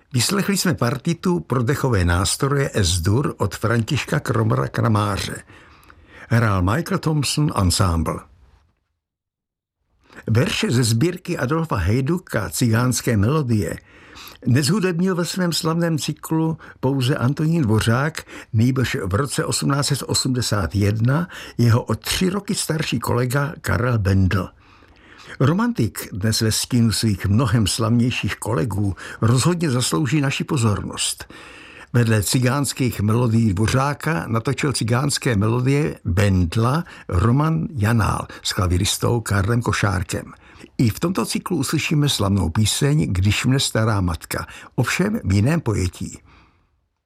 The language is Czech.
Vyslechli jsme partitu pro dechové nástroje S-dur od Františka Kromra Kramáře. Hrál Michael Thompson Ensemble. Verše ze sbírky Adolfa Hejduka Cigánské melodie nezhudebnil ve svém slavném cyklu pouze Antonín Dvořák, nýbrž v roce 1881 jeho o 3 roky starší kolega Karel Bendl. Romantik dnes ve stínu svých mnohem slavnějších kolegů rozhodně zaslouží naši pozornost. Vedle cigánských melodií Dvořáka natočil cigánské melodie Bendla Roman Janál s klaviristou Karlem Košárkem. I v tomto cyklu uslyšíme slavnou píseň Když mne stará matka, ovšem v jiném pojetí.